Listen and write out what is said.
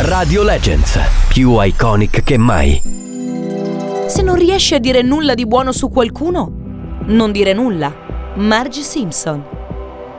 Radio Legends, più iconic che mai. Se non riesci a dire nulla di buono su qualcuno, non dire nulla. Marge Simpson.